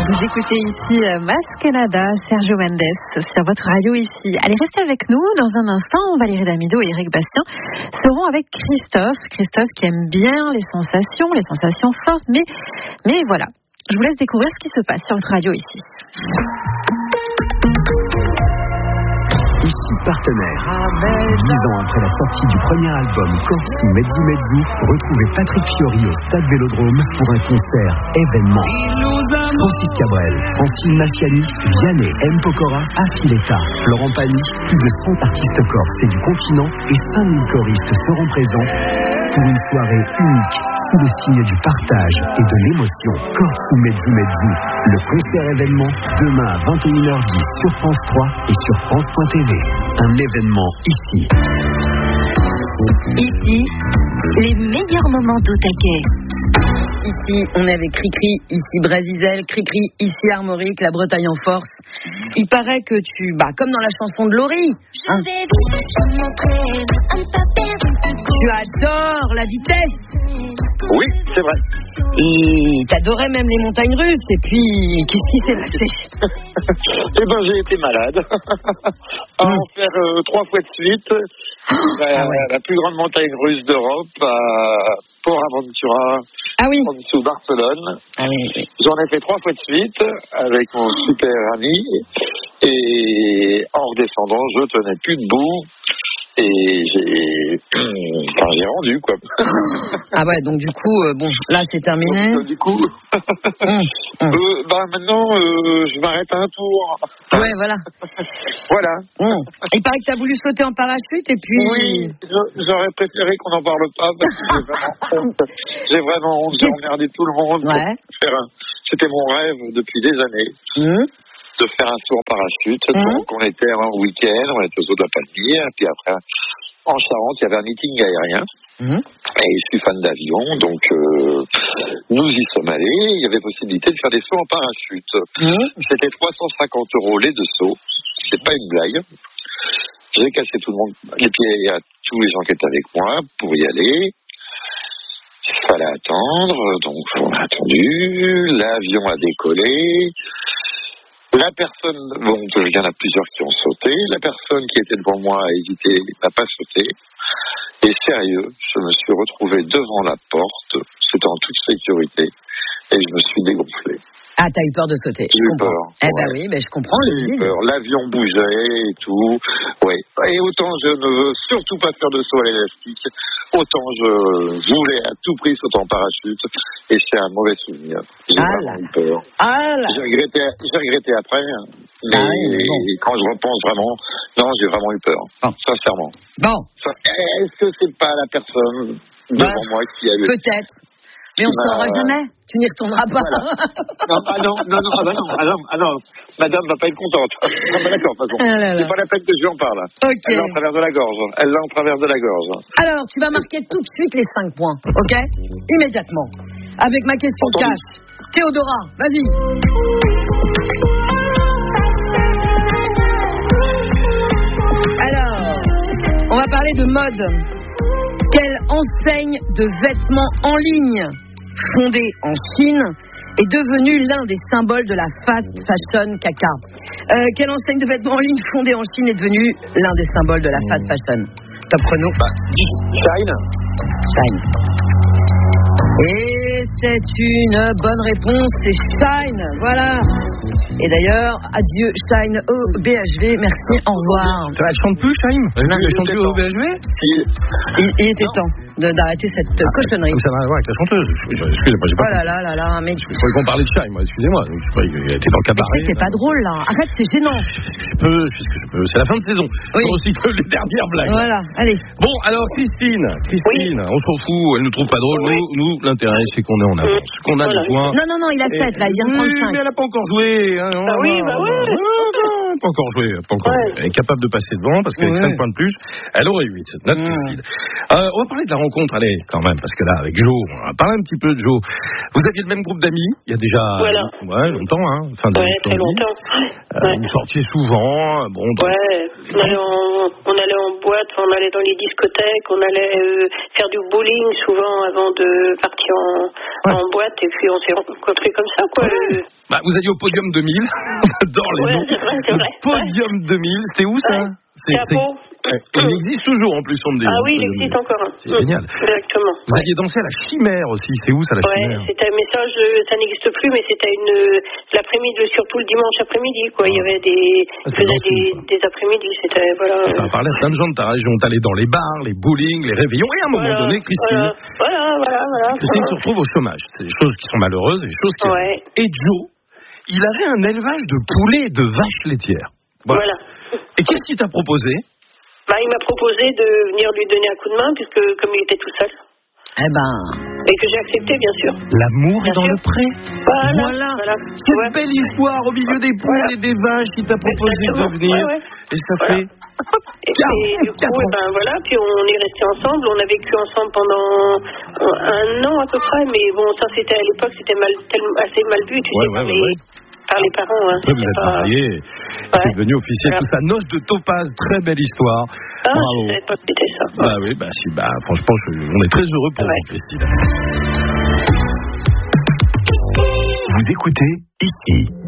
Vous écoutez ici Mas Canada, Sergio Mendes sur votre radio ici. Allez, restez avec nous. Dans un instant, Valérie Damido et Eric Bastien seront avec Christophe. Christophe qui aime bien les sensations fortes. Mais voilà, je vous laisse découvrir ce qui se passe sur votre radio ici. Ici partenaire. 10 ans après la sortie du premier album Corsu Mezzu Mezzu, retrouvez Patrick Fiori au Stade Vélodrome pour un concert événement. Francis Cabrel, Francine Massiani, Vianney, M. Pokora, Affiletta, Florent Pagny, plus de 100 artistes corses et du continent et 5000 choristes seront présents pour une soirée unique sous le signe du partage et de l'émotion. Corsu Mezzu Mezzu, le concert événement demain à 21h10 sur France 3 et sur France.tv. Un événement ici. Ici, les meilleurs moments d'Outaquet. Ici, on est avec Cricri, ici Brasizel, Cricri, ici Armorique, la Bretagne en force. Il paraît que comme dans la chanson de Laurie, tu adores la vitesse. Oui, c'est vrai. Et t'adorais même les montagnes russes. Et puis, qu'est-ce qui s'est passé? Eh ben, j'ai été malade. À en faire 3 fois de suite. La plus grande montagne russe d'Europe, à Port Aventura, en dessous Barcelone. J'en ai fait 3 fois de suite avec mon super ami. Et en redescendant, je tenais plus debout. Et j'ai rendu, quoi. Ah ouais, donc du coup, là c'est terminé. Donc, du coup, maintenant, je m'arrête à un tour. Ouais, voilà. Voilà. Il paraît que tu as voulu sauter en parachute et puis... Oui, j'aurais préféré qu'on n'en parle pas parce que j'ai vraiment honte. J'ai emmerdé tout le monde. Ouais. C'était mon rêve depuis des années. De faire un saut en parachute. Donc, on était un week-end, on était au zoo de la Palmyre, puis après, en Charente, il y avait un meeting aérien. Et je suis fan d'avion, donc nous y sommes allés. Il y avait possibilité de faire des sauts en parachute. C'était 350 € les 2 sauts. C'est pas une blague. J'ai cassé tout le monde, les pieds à tous les gens qui étaient avec moi pour y aller. Il fallait attendre, donc on a attendu. L'avion a décollé. La personne, il y en a plusieurs qui ont sauté. La personne qui était devant moi a hésité, n'a pas sauté. Et sérieux, je me suis retrouvé devant la porte, c'était en toute sécurité, et je me suis dégonflé. Ah, t'as eu peur de sauter. J'ai eu peur. Oui, je comprends. J'ai eu peur. L'avion bougeait et tout. Oui. Et autant je ne veux surtout pas faire de saut à l'élastique, autant je voulais à tout prix sauter en parachute. Et c'est un mauvais souvenir. J'ai vraiment eu peur. J'ai regretté après. Mais quand je repense vraiment, non, j'ai vraiment eu peur. Sincèrement. Est-ce que c'est pas la personne devant moi qui a eu... Peut-être. Mais on ne saura jamais. Tu n'y retourneras pas. Voilà. Non. Madame va pas être contente. D'accord, de toute façon. C'est pas la peine que je lui en parle. Okay. Elle l'a en travers de la gorge. Alors, tu vas marquer tout de suite les 5 points. OK? Immédiatement. Avec ma question cash. Théodora, vas-y. Alors, on va parler de mode. Quelle enseigne de vêtements en ligne fondée en Chine est devenue l'un des symboles de la fast fashion caca? Quelle enseigne de vêtements en ligne fondée en Chine est devenue l'un des symboles de la fast fashion? Top chrono. Shine. Et c'est une bonne réponse, c'est Shine, voilà. Et d'ailleurs, adieu Shine au BHV, merci, au revoir. Elle chante plus, Shine? Elle chante plus au BHV? Il était temps d'arrêter cette cochonnerie. Ça n'a rien à voir avec la chanteuse. Excusez-moi, j'ai pas. Oh là, mais... Je croyais qu'on parlait de Shine, moi, excusez-moi. Donc, je croyais qu'elle était dans le cabaret. C'est pas drôle, là. Arrête, c'est gênant. Puisque je peux. C'est la fin de saison. Oui. Aussi que les dernières blagues. Voilà, allez. Bon, alors, Christine, on s'en fout, elle nous trouve pas drôle. Nous, l'intérêt, c'est qu'on est en avance. Qu'on a besoin. Non, il a 7, là, il vient de 35. Mais elle a pas encore joué. Pas encore joué. Elle est capable de passer devant parce qu'avec 5 points de plus, elle aurait 8. Notre Christine. On va parler de la rencontre, allez, quand même, parce que là, avec Jo, on va parler un petit peu de Jo. Vous aviez le même groupe d'amis, il y a déjà longtemps, hein, fin de très longtemps. Vous sortiez souvent, on allait en boîte, on allait dans les discothèques, on allait faire du bowling souvent avant de partir en boîte, et puis on s'est rencontrés comme ça, quoi. Bah, vous alliez au Podium 2000. J'adore les noms. C'est vrai. Podium 2000, c'était où ça? C'est à Pau. Il existe toujours en plus, on me dit. Ah oui, il existe encore. C'est génial. Exactement. Vous alliez danser à la Chimère aussi. C'est où ça, la Chimère? C'était un message, ça n'existe plus, mais c'était l'après-midi, surtout le dimanche après-midi, quoi. Il y avait des après-midi, c'était, voilà. Ça a parlé à plein de gens de ta région. T'allais dans les bars, les bowling, les réveillons, et à un moment donné, Christine. Voilà. Christine se retrouve au chômage. C'est des choses qui sont malheureuses, des choses qui. Et Joe, il avait un élevage de poulets et de vaches laitières. Voilà. Et qu'est-ce qu'il t'a proposé? Il m'a proposé de venir lui donner un coup de main, puisque comme il était tout seul. Et que j'ai accepté, bien sûr. L'amour est dans le pré. Voilà. Cette belle histoire au milieu des poules et des vaches qui t'a proposé de venir. Et ça fait. Et du coup, puis on est restés ensemble. On a vécu ensemble pendant 1 an à peu près, mais bon, ça c'était à l'époque, c'était assez mal vu, tu sais, par les parents. Après, vous êtes mariés, c'est devenu officiel. Tout ça, noce de Topaz, très belle histoire. Bravo. Je savais pas que c'était ça. Franchement, on est très heureux pour vous, Christine. Vous écoutez ici.